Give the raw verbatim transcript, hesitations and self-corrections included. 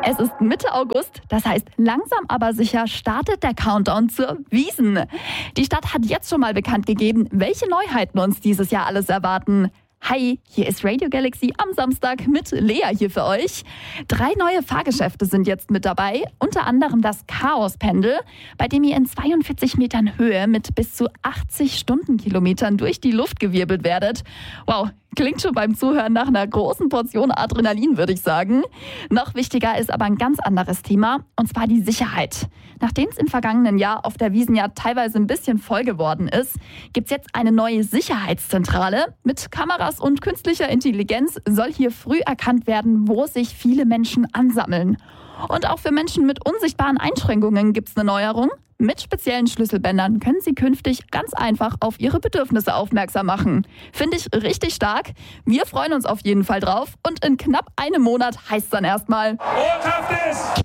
Es ist Mitte August, das heißt langsam aber sicher startet der Countdown zur Wiesn. Die Stadt hat jetzt schon mal bekannt gegeben, welche Neuheiten uns dieses Jahr alles erwarten. Hi, hier ist Radio Galaxy am Samstag mit Lea hier für euch. Drei neue Fahrgeschäfte sind jetzt mit dabei, unter anderem das Chaospendel, bei dem ihr in zweiundvierzig Metern Höhe mit bis zu achtzig Stundenkilometern durch die Luft gewirbelt werdet. Wow, klingt schon beim Zuhören nach einer großen Portion Adrenalin, würde ich sagen. Noch wichtiger ist aber ein ganz anderes Thema, und zwar die Sicherheit. Nachdem es im vergangenen Jahr auf der Wiesn ja teilweise ein bisschen voll geworden ist, gibt es jetzt eine neue Sicherheitszentrale. Mit Kameras und künstlicher Intelligenz soll hier früh erkannt werden, wo sich viele Menschen ansammeln. Und auch für Menschen mit unsichtbaren Einschränkungen gibt es eine Neuerung. Mit speziellen Schlüsselbändern können sie künftig ganz einfach auf ihre Bedürfnisse aufmerksam machen. Finde ich richtig stark. Wir freuen uns auf jeden Fall drauf. Und in knapp einem Monat heißt es dann erstmal: Orthaft ist!